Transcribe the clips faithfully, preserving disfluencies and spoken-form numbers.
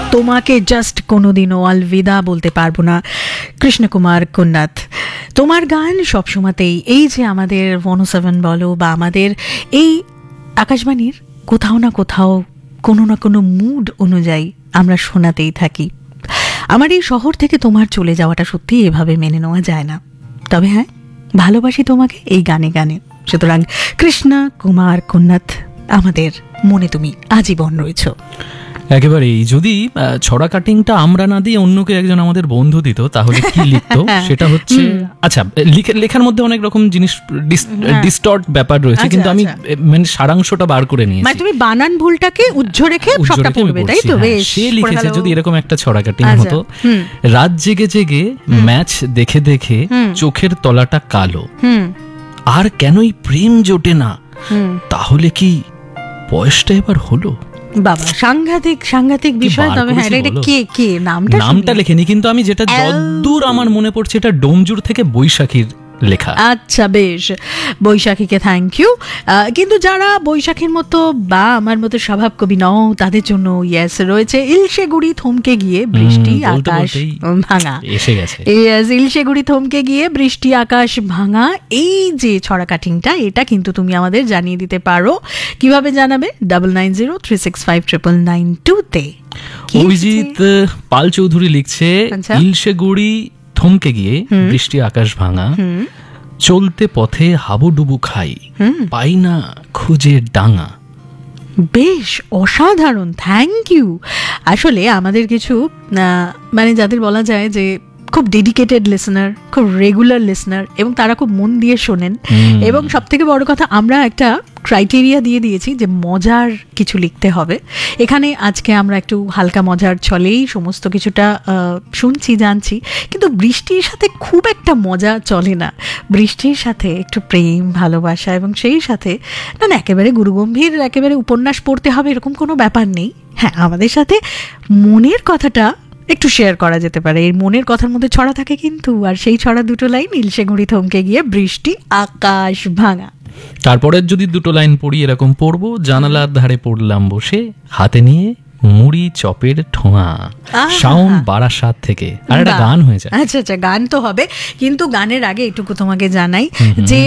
তোমাকে জাস্ট কোনোদিনও আলবিদা বলতে পারবো না কৃষ্ণকুমার কুন্নাথ। তোমার গান সবসময়তেই এই যে আমাদের ওয়ান ও সেভেন বলো বা আমাদের এই আকাশবাণীর কোথাও না কোথাও কোনো না কোনো মুড অনুযায়ী আমরা শোনাতেই থাকি। আমার এই শহর থেকে তোমার চলে যাওয়াটা সত্যিই এভাবে মেনে নেওয়া যায় না, তবে হ্যাঁ ভালোবাসি তোমাকে এই গানে গানে। সুতরাং কৃষ্ণ কুমার কুন্নাথ আমাদের মনে তুমি আজীবন রয়েছো। একেবারেই। যদি ছড়া কাটিংটা আমরা না দিয়ে অন্যকে একজন আমাদের বন্ধু দিত তাহলে কি লিখতো সেটা হচ্ছে, আচ্ছা লেখার মধ্যে অনেক রকম জিনিস ডিস্টর্ট ব্যাপার রয়েছে, কিন্তু আমি মানে সারাংশটা বার করে নিয়েছি। মানে তুমি বানান ভুলটাকে উজ্জ্ব রেখে সবটা পড়বে, তাই তো? বেশ, সে লিখেছে যদি এরকম একটা ছড়া কাটিং হতো, রাত জেগে জেগে ম্যাচ দেখে দেখে চোখের তলাটা কালো, আর কেনই প্রেম জোটে না, তাহলে কি বয়সটা এবার হলো? বাবা, সাংঘাতিক সাংঘাতিক বিষয়। তবে হ্যাঁ, এটা কে কে নামটা নামটা লেখেনি, কিন্তু আমি যেটা যদ্দূর আমার মনে পড়ছে এটা ডোমজুর থেকে বৈশাখীর লেখা। আচ্ছা বেশ, বৈশাখীকে থ্যাংক ইউ। কিন্তু যারা বৈশাখীর মতো বা আমার মতো স্বভাব কবি নও তাদের জন্য ইয়েস রয়েছে ইলশে গুড়ি থমকে গিয়ে বৃষ্টি আকাশ ভাঙা। এসে গেছে ইয়েস, ইলশে গুড়ি থমকে গিয়ে বৃষ্টি আকাশ ভাঙা। এই যে ছড়া কাটিংটা, এটা কিন্তু তুমি আমাদের জানিয়ে দিতে পারো। কিভাবে জানাবে? Double nine zero three six five triple nine two তে। অভিজিৎ পাল চৌধুরী লিখছে, ইলশে গুড়ি থমকে গিয়ে বৃষ্টি আকাশ ভাঙা, চলতে পথে হাবুডুবু খাই, পাই না খুঁজে ডাঙা। বেশ অসাধারণ, থ্যাংক ইউ। আসলে আমাদের কিছু মানে যাদের বলা যায় যে খুব ডেডিকেটেড লিসনার, খুব রেগুলার লিসনার, এবং তারা খুব মন দিয়ে শোনেন, এবং সব থেকে বড় কথা আমরা একটা ক্রাইটেরিয়া দিয়ে দিয়েছি যে মজার কিছু লিখতে হবে। এখানে আজকে আমরা একটু হালকা মজার চলেই সমস্ত কিছুটা শুনছি জানছি, কিন্তু বৃষ্টির সাথে খুব একটা মজা চলে না। বৃষ্টির সাথে একটু প্রেম ভালোবাসা, এবং সেই সাথে না না একেবারে গুরুগম্ভীর একেবারে উপন্যাস পড়তে হবে এরকম কোনো ব্যাপার নেই। হ্যাঁ, আমাদের সাথে মনের কথাটা একটু শেয়ার করা যেতে পারে। এই মনের কথার মধ্যে ছড়া থাকে কিন্তু, আর সেই ছড়া দুটো লাইন, ইলশে গুড়ি থমকে গিয়ে বৃষ্টি আকাশ ভাঙা। তারপরে যদি দুটো লাইন পড়ি এরকম পড়বো, জানালার ধারে পড়লাম বসে, হাতে নিয়ে মুড়ি চপের ঠোঁয়া, সাউন্ড বারাসাত থেকে। আর একটা গান হয়ে যায়। আচ্ছা আচ্ছা, গান তো হবে, কিন্তু গানের আগে এটুকু তোমাকে জানাই যে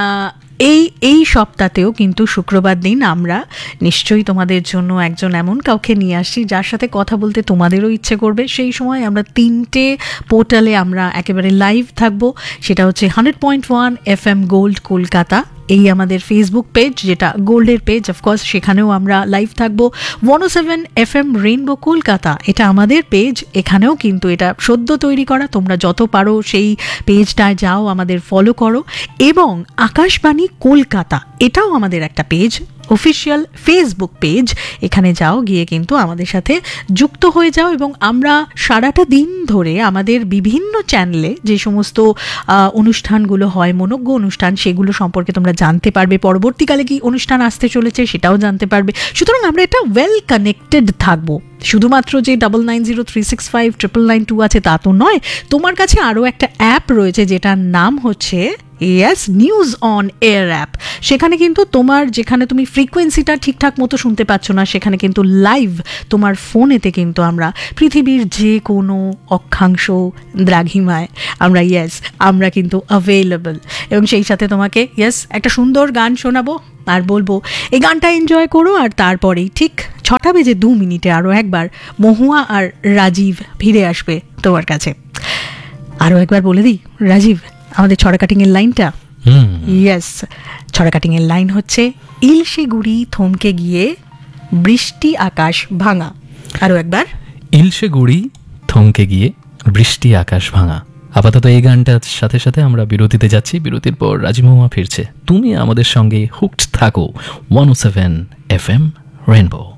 এই এই সপ্তাহেও কিন্তু শুক্রবার দিন আমরা নিশ্চয়ই তোমাদের জন্য একজন এমন কাউকে নিয়ে আসছি যার সাথে কথা বলতে তোমাদেরও ইচ্ছে করবে। সেই সময় আমরা তিনটে পোর্টালে আমরা একেবারে লাইভ থাকবো। সেটা হচ্ছে hundred point one F M gold Kolkata, এই আমাদের ফেসবুক পেজ যেটা গোল্ডের পেজ, অফকোর্স সেখানেও আমরা লাইভ থাকবো। ওয়ান ও seven F M rainbow Kolkata, এটা আমাদের পেজ, এখানেও কিন্তু এটা সদ্য তৈরি করা। তোমরা যত পারো সেই পেজটায় যাও, আমাদের ফলো করো। এবং আকাশবাণী কলকাতা, এটাও আমাদের একটা পেজ, অফিসিয়াল ফেসবুক পেজ, এখানে যাও, গিয়ে কিন্তু আমাদের সাথে যুক্ত হয়ে যাও। এবং আমরা সারাটা দিন ধরে আমাদের বিভিন্ন চ্যানেলে যে সমস্ত অনুষ্ঠানগুলো হয়, মনোজ্ঞ অনুষ্ঠান, সেগুলো সম্পর্কে তোমরা জানতে পারবে। পরবর্তীকালে কি অনুষ্ঠান আসতে চলেছে সেটাও জানতে পারবে। সুতরাং আমরা এটা ওয়েল কানেক্টেড থাকবো। শুধুমাত্র যে double nine zero three six five triple nine two আছে তা তো নয়, তোমার কাছে আরও একটা অ্যাপ রয়েছে যেটার নাম হচ্ছে yes news on air app. সেখানে কিন্তু তোমার যেখানে তুমি ফ্রিকোয়েন্সিটা ঠিকঠাক মতো শুনতে পাচ্ছ না, সেখানে কিন্তু লাইভ তোমার ফোনেতে কিন্তু আমরা পৃথিবীর যে কোনো অক্ষাংশ দ্রাঘিমায় আমরা ইয়েস আমরা কিন্তু অ্যাভেলেবল। এবং সেই সাথে তোমাকে ইয়েস একটা সুন্দর গান শোনাবো আর বলবো এই গানটা এনজয় করো। আর তারপরেই ঠিক ছটা বেজে দু মিনিটে আরও একবার মহুয়া আর রাজীব ফিরে আসবে তোমার কাছে। আরও একবার বলে দিই রাজীব আমাদের ছড়া কাটিং এর লাইনটা। ইয়েস, ছড়া কাটিং এর লাইন হচ্ছে ইলশে গুড়ি থমকে গিয়ে বৃষ্টি আকাশ ভাঙা। আরও একবার, ইলশে গুড়ি থমকে গিয়ে বৃষ্টি আকাশ ভাঙা। আপাতত এই গানটার সাথে সাথে আমরা বিরতিতে যাচ্ছি। বিরতির পর রাজীব মহুয়া ফিরছে। তুমি আমাদের সঙ্গে হুকড থাকো ওয়ান ও সেভেন এফ এম রেইনবো।